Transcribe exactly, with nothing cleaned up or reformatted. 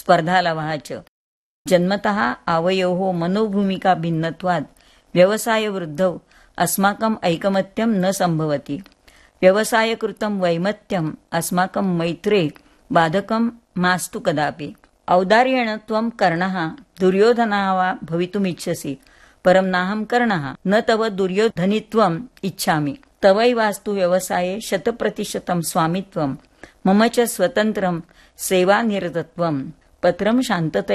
स्पर्धालवः जन्मतः आवयोः मनोभूमिका भिन्नत्वात् व्यवसायवृद्धौ अस्माकम् ऐकमत्यं न सम्भवति। व्यवसायकृतं वैमत्यम् अस्माकं मैत्रे बाधकं मास्तु कदापि। औदार्येण त्वं कर्णः दुर्योधनः वा भवितुमिच्छसि, परं नाहं कर्णः, न तव दुर्योधनित्वम् इच्छामि। तवैवास्तु व्यवसाये शतप्रतिशतं स्वामित्वं, मम च स्वतन्त्रं सेवानिरतत्वं। पत्रं शान्ततया